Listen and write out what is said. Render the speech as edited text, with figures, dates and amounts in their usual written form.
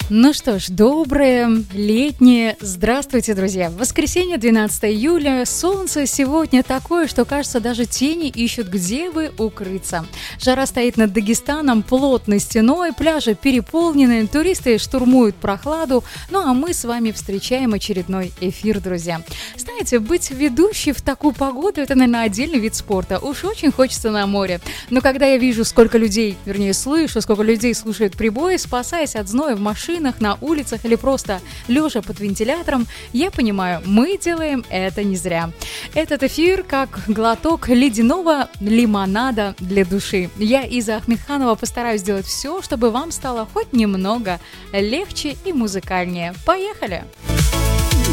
Ну что ж, доброе летнее здравствуйте, друзья! Воскресенье, 12 июля, солнце сегодня такое, что, кажется, даже тени ищут, где бы укрыться. Жара стоит над Дагестаном плотной стеной, пляжи переполнены, туристы штурмуют прохладу, ну а мы с вами встречаем очередной эфир, друзья. Знаете, быть ведущей в такую погоду – это, наверное, отдельный вид спорта. Уж очень хочется на море. Но когда я вижу, сколько людей, вернее, слышу, сколько людей слушают прибои, спасаясь от зноя в машине, на улицах или просто лежа под вентилятором, я понимаю, мы делаем это не зря. Этот эфир как глоток ледяного лимонада для души. Я, Иза Ахмедханова, постараюсь сделать все, чтобы вам стало хоть немного легче и музыкальнее. Поехали!